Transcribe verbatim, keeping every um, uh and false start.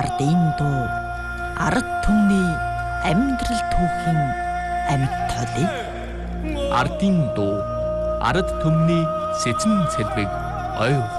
ардын дуу ард түмний амьдрал түүхийн амьд толыг ардын дуу ард түмний сэцэн цэлбэг ой